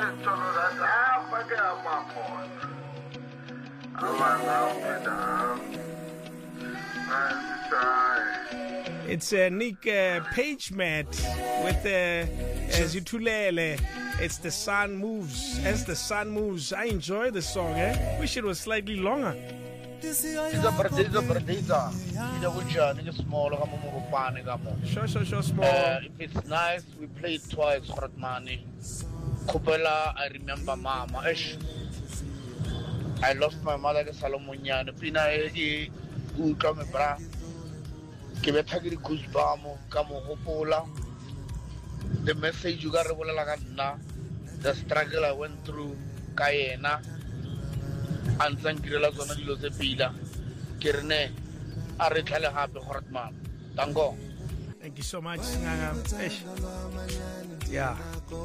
It's Nick PageMat with Zitulele. It's The Sun Moves. As the Sun Moves. I enjoy the song, Wish it was slightly longer. Sure, small. If it's nice, we play it twice, Rotmani. Kupela, I remember Mama. I lost my mother, Salomunian. Pina, come bra. Kibetagiri Kuzbamo, Kamo Hopola. The message you got the struggle I went through, Kayena. And Sankirela Zona Josepila. Kirne, Aretala Happy Hortman. Tango. Thank you so much, Yeah.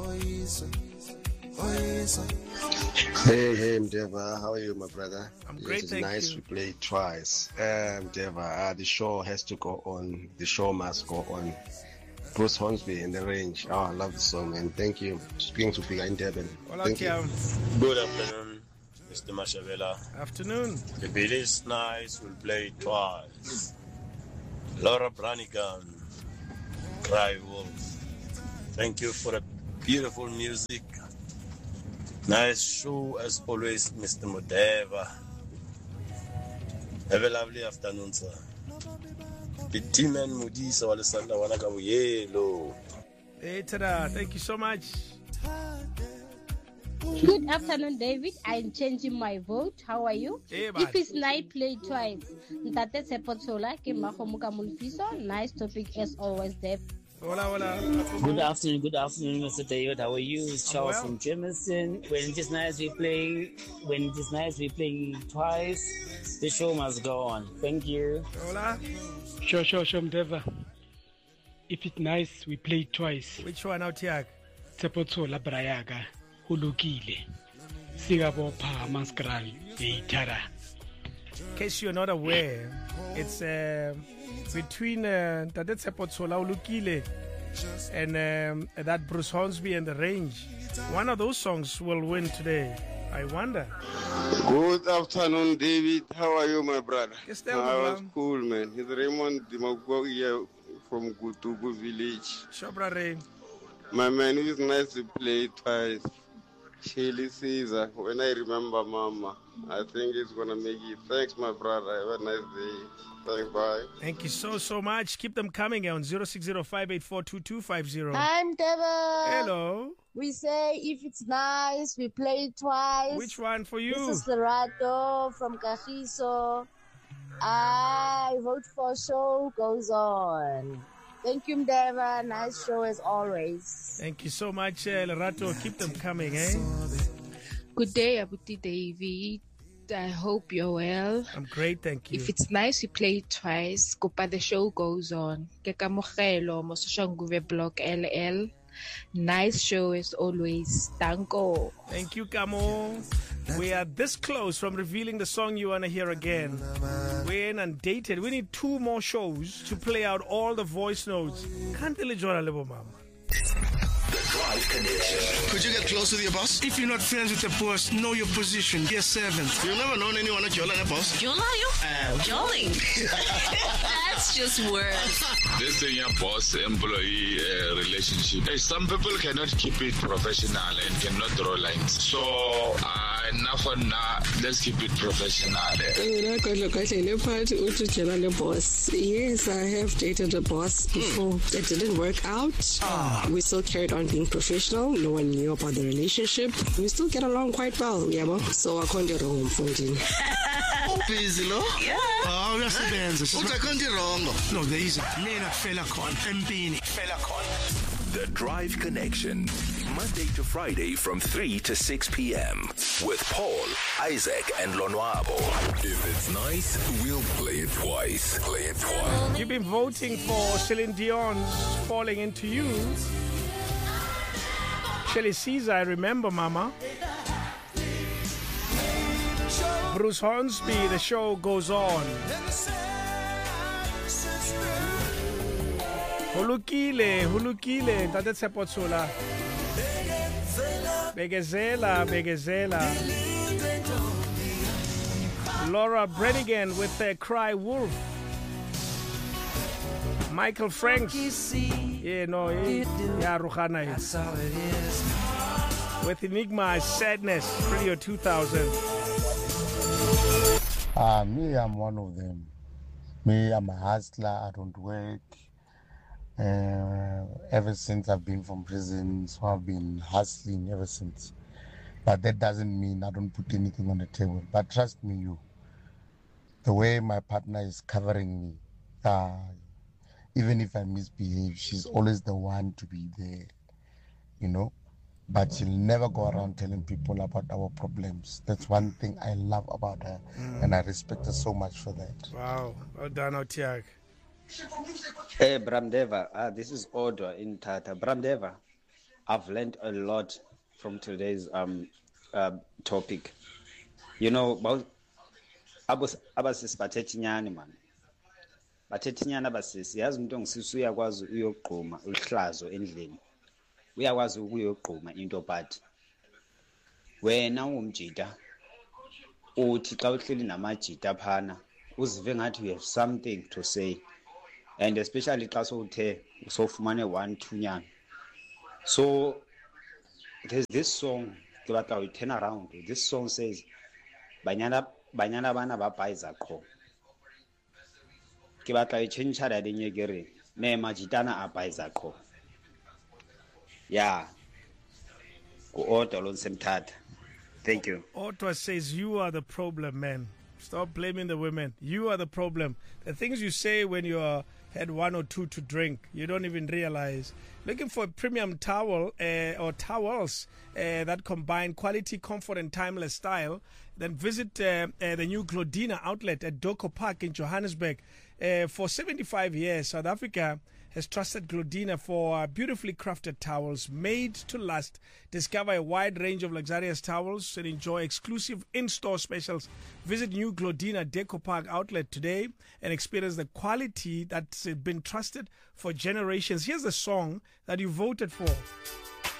Hey, Mdeva, how are you, my brother? I'm great, It's nice we played twice. Mdeva, the show has to go on. The show must go on. Bruce Hornsby in the range. Oh, I love the song, man. Thank you. Speaking to Figure in Devon. Thank you. Good afternoon, Mr. Mashavela. Afternoon. The beat is nice. We'll play it twice. Laura Branigan, Cry Wolf. Thank you for the beautiful music. Nice show as always, Mr. Modeva. Have a lovely afternoon, sir. The team and Mudisa Alessandra Wanakabu Yellow. Hey, tada. Thank you so much. Good afternoon, David. I'm changing my vote. How are you? Hey, if it's night, play twice. Ntate Sepotola, Kimahomuka Mulfiso. Nice topic as always, Dave. Hola. Good afternoon, Mr. David. How are you? It's Charles from Jameson. When it is nice, we play twice. The show must go on. Thank you. Hola. Sure, Mdeva. If it's nice, we play twice. Which one out here? Tsepotsola Brayaga, Hulukile, Singapore Maskral, Itara. In case you're not aware, it's between Tate Tsepotsola Ulukile and that Bruce Hornsby and The Range. One of those songs will win today. I wonder. Good afternoon, David. How are you, my brother? Yes, I was cool, man. It's Raymond Dimagogia from Gutubu village. Shobra Ray. My man, it is nice to play twice. Shelly Caesar, when I remember Mama, I think it's going to make it. Thanks, my brother. Have a nice day. Thanks, bye. Thank you so much. Keep them coming on 060-584-2250. I'm Devon. Hello. We say if it's nice, we play it twice. Which one for you? This is Lerato from Kagiso. I vote for show goes on. Thank you, Mdeva. Nice show as always. Thank you so much, Lerato. Keep them coming, Good day, Abuti David. I hope you're well. I'm great, thank you. If it's nice, we play it twice. Kupa, the show goes on. Kekamogelo, Mososhanguve Block LL. Nice show as always. Danko. Thank you, Kamo. We are this close from revealing the song you want to hear again. We're inundated. We need 2 more shows to play out all the voice notes. Can't tell you, Mama. The Drive Connection. Could you get close with your boss? If you're not friends with the boss, know your position. Get 7th. You've never known anyone at Jola, boss? Jola, Jolly. That's just words. This is your boss-employee relationship. Some people cannot keep it professional and cannot draw lines. So, enough for now. Let's keep it professional. Boss. Yes, I have dated a boss before. It didn't work out. We still carried on being professional. No one knew about the relationship. We still get along quite well, yeah. So I can't get wrong from busy, no? Yeah. Oh, uyasebenza. I can't get wrong. No, there is a mina fella con. Empini fella con. The Drive Connection. Monday to Friday from 3 to 6 p.m. with Paul, Isaac, and Lonwabo. If it's nice, we'll play it twice. You've been voting for Celine Dion's Falling Into You. Shelly Caesar, I remember, Mama. Bruce Hornsby, the show goes on. Hulukile, Tate Tsepotsola. Begezela. Laura Branigan with Cry Wolf. Michael Franks. Ruhana. With Enigma Sadness, Radio 2000. Me, I'm one of them. Me, I'm a hustler. I don't work. Ever since I've been from prison, so I've been hustling ever since. But that doesn't mean I don't put anything on the table. But trust me, the way my partner is covering me, even if I misbehave, she's always the one to be there, But she'll never go around telling people about our problems. That's one thing I love about her, and I respect her so much for that. Wow, well done, Otiak. Hey, Bramdeva, this is Odwa in Tata. Bramdeva, I've learned a lot from today's topic. About abasisi bathethinyani man. Bathethinyani abasisi, yazi umuntu ongisisi uyakwazi uyogquma uhlazo endlini. Uyakwazi ukuyogquma into but wena ungumjida uthi xa uhleli namajida phana uzive ngathi you have something to say, and especially xa sowuthe usofumane 1-2 nyanga. So there's this song ke batla u turn around. This song says banyana bana ba baiza qho. Ke batla u change ra dinye ke re ne majitana a baiza qho. Yeah. Thank you. Otto says you are the problem, man. Stop blaming the women. You are the problem. The things you say when you had 1 or 2 to drink, you don't even realize. Looking for a premium towel or towels that combine quality, comfort, and timeless style, then visit the new Glodina outlet at Doko Park in Johannesburg. For 75 years, South Africa has trusted Glodina for beautifully crafted towels made to last. Discover a wide range of luxurious towels and enjoy exclusive in-store specials. Visit new Glodina Deco Park outlet today and experience the quality that's been trusted for generations. Here's the song that you voted for.